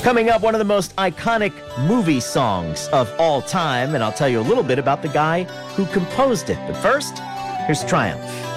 Coming up, one of the most iconic movie songs of all time, and I'll tell you a little bit about the guy who composed it. But first, here's Triumph.